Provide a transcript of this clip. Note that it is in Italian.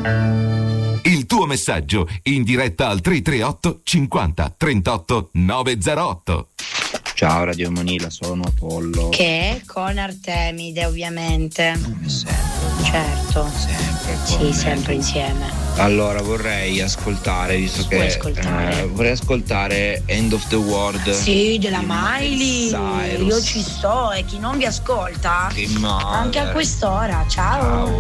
Il tuo messaggio in diretta al 338 50 38 908. Ciao Radio Manila, sono Apollo. Che è con Artemide, ovviamente. Sempre. Certo. Sempre. Sì, sempre insieme. Allora vorrei ascoltare, visto che vorrei ascoltare End of the World. Sì, della Miley. Cyrus. Io ci sto, e chi non vi ascolta Che male. anche a quest'ora. Ciao.